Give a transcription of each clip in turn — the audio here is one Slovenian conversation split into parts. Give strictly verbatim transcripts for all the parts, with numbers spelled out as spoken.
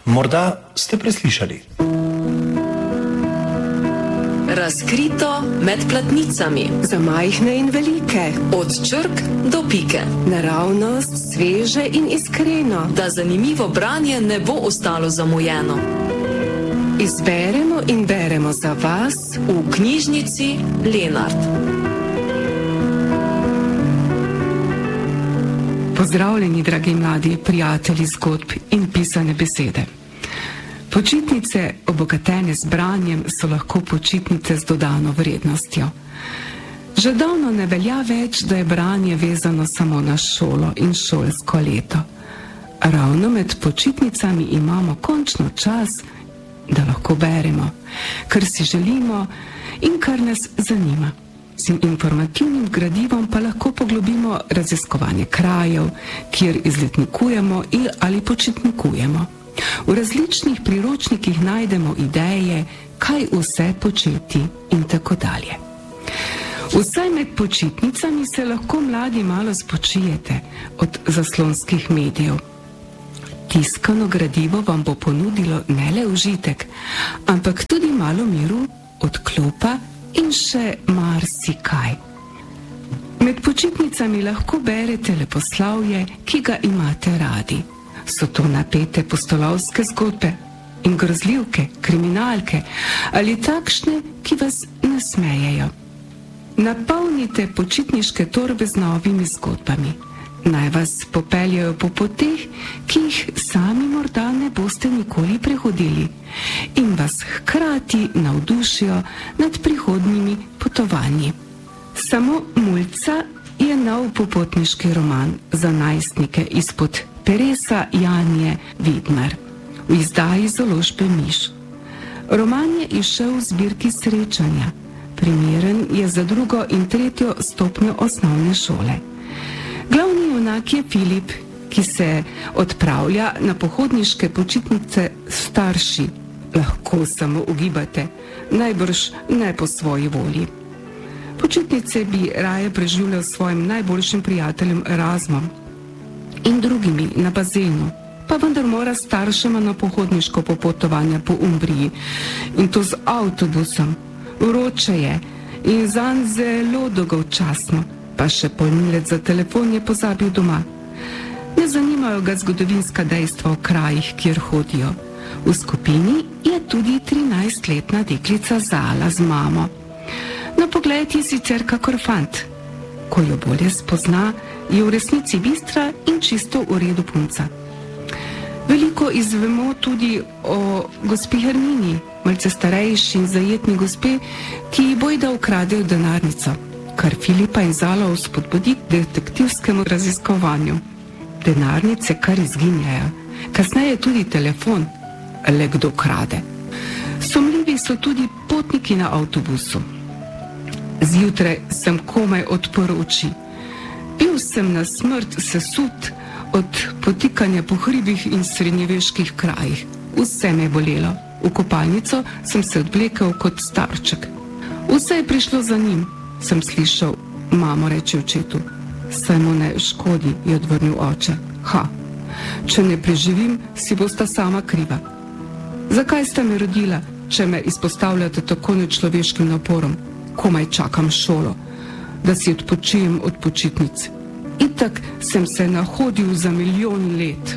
Morda ste preslišali. Razkrito med platnicami. Za majhne in velike. Od črk do pike. Naravnost, sveže in iskreno. Da zanimivo branje ne bo ostalo zamujeno. Izberemo in beremo za vas v knjižnici Lenart. Pozdravljeni, dragi mladi prijatelji zgodb in pisane besede. Počitnice, obogatene z branjem, so lahko počitnice z dodano vrednostjo. Že davno ne velja več, da je branje vezano samo na šolo in šolsko leto. Ravno med počitnicami imamo končno čas, da lahko beremo, kar si želimo in kar nas zanima. Z informativnim gradivom pa lahko poglobimo raziskovanje krajev, kjer izletnikujemo ali počitnikujemo. V različnih priročnikih najdemo ideje, kaj vse početi in tako dalje. Vsaj med počitnicami se lahko mladi malo spočijete od zaslonskih medijev. Tiskano gradivo vam bo ponudilo ne le užitek, ampak tudi malo miru, odklopa in še marsikaj. Med počitnicami lahko berete leposlovje, ki ga imate radi. So to napete pustolovske zgodbe in grozljivke, kriminalke ali takšne, ki vas nasmejejo. Napolnite počitniške torbe z novimi zgodbami. Naj vas popeljajo po poteh, ki jih sami morda ne boste nikoli prehodili in vas hkrati navdušijo nad prihodnjimi potovanji. Samo Mulca je nov popotniški roman za najstnike izpod Peresa Janje Vidmar v izdaji založbe Miš. Roman je izšel v zbirki Srečanja. Primeren je za drugo in tretjo stopnjo osnovne šole. Glavni junak je Filip, ki se odpravlja na pohodniške počitnice s starši. Lahko samo ugibate, najbrž ne po svoji volji. Počitnice bi raje preživljal s svojim najboljšim prijateljem Erasmom in drugimi na bazenu, pa vendar mora staršema na pohodniško popotovanje po Umbriji in to z avtobusom. Vroče je in zanj zelo dolgočasno, pa še polnilec za telefon je pozabil doma. Ne zanimajo ga zgodovinska dejstva o krajih, kjer hodijo. V skupini je tudi trinajstletna deklica Zala z mamo. Na pogled je sicer kakor fant. Ko jo bolje spozna, je v resnici bistra in čisto v redu punca. Veliko izvemo tudi o gospi Hermini, malce starejši in zajetni gospe, ki ji bojda ukradejo denarnico, kar Filipa in Zalo vzpodbudi k detektivskemu raziskovanju. Denarnice kar izginjajo, kasneje tudi telefon, le kdo krade. Sumljivi so tudi potniki na avtobusu. Zjutraj sem komaj odprl oči. Bil sem na smrt sesut od potikanja po hribih in srednjeveških krajih. Vse me je bolelo. V kopalnico sem se odvlekel kot starček. Vse je prišlo za njim, sem slišal mamo reči očetu. Saj mu ne škodi, je odvrnil oče. Ha, če ne preživim, si bosta sama kriva. Zakaj sta me rodila, če me izpostavljate tako nečloveškim naporom? Komaj čakam šolo, da si odpočijem od počitnic. Itak sem se nahodil za milijon let.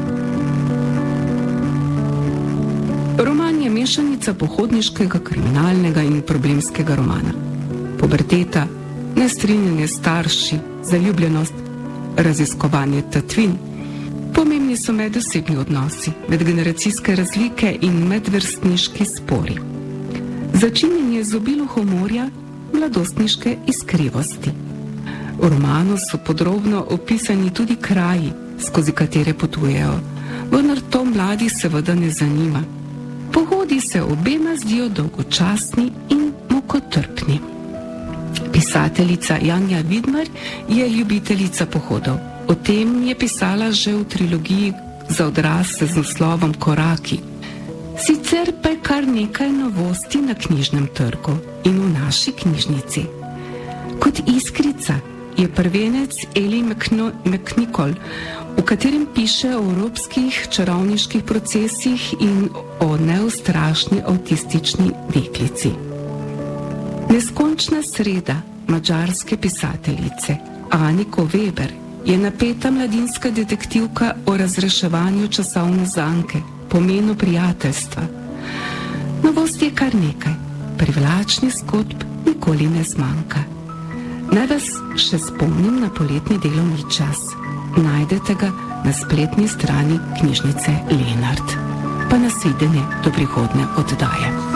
Roman je mešanica pohodniškega, kriminalnega in problemskega romana. Puberteta, nestrinjanje s starši, zaljubljenost, raziskovanje tatvin. Pomembni so medosebni odnosi, medgeneracijske razlike in medvrstniški spori. Začinjenje z obilo humorja, mladostniške iskrivosti. V romanu so podrobno opisani tudi kraji, skozi katere potujejo, vendar to mladi seveda ne zanima. Pohodi se obema zdijo dolgočasni in mukotrpni. Pisateljica Janja Vidmar je ljubiteljica pohodov. O tem je pisala že v trilogiji za odrasle z naslovom Koraki. Sicer pa je kar nekaj novosti na knjižnem trgu in v naši knjižnici. Kot iskrica je prvenec Eli McNicol, v katerem piše o evropskih čarovniških procesih in o neustrašni avtistični deklici. Neskončna sreda madžarske pisateljice Aniko Weber je napeta mladinska detektivka o razreševanju časovne zanke, pomenu prijateljstva. Novosti je kar nekaj, privlačnih zgodb nikoli ne zmanjka. Naj vas še spomnim na poletni delovni čas. Najdete ga na spletni strani knjižnice Lenart. Pa nasvidenje do prihodnje oddaje.